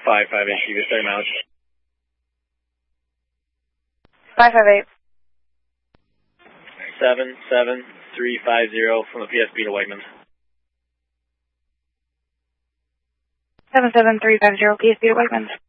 558, keep your start mileage. 558. 77350 from the PSB to Whiteman. 77350 PSB to Whiteman.